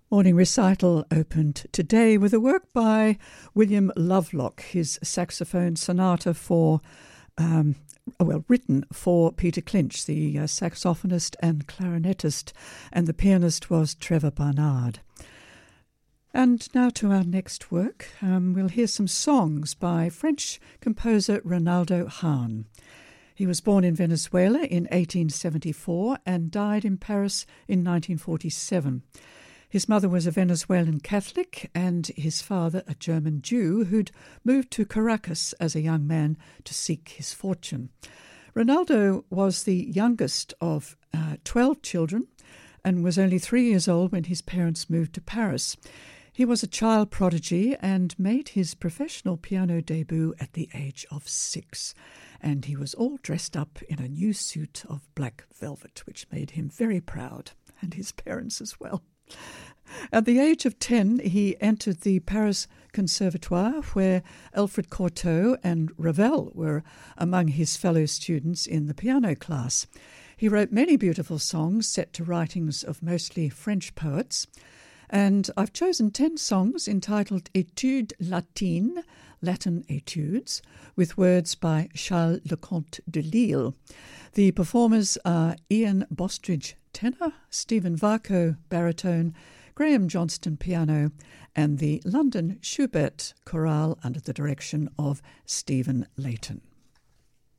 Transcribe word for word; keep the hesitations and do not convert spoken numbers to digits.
Morning Recital opened today with a work by William Lovelock, his saxophone sonata for, um, well, written for Peter Clinch, the uh, saxophonist and clarinetist, and the pianist was Trevor Barnard. And now to our next work. Um, we'll hear some songs by French composer Reynaldo Hahn. He was born in Venezuela in eighteen seventy-four and died in Paris in nineteen forty-seven. His mother was a Venezuelan Catholic and his father a German Jew who'd moved to Caracas as a young man to seek his fortune. Reynaldo was the youngest of uh, twelve children and was only three years old when his parents moved to Paris. He was a child prodigy and made his professional piano debut at the age of six. And he was all dressed up in a new suit of black velvet, which made him very proud, and his parents as well. At the age of ten, he entered the Paris Conservatoire, where Alfred Cortot and Ravel were among his fellow students in the piano class. He wrote many beautiful songs set to writings of mostly French poets, and I've chosen ten songs entitled Études latines, Latin Etudes, with words by Charles Lecomte de Lisle. The performers are Ian Bostridge, tenor, Stephen Varco, baritone, Graham Johnston, piano, and the London Schubert Chorale under the direction of Stephen Layton.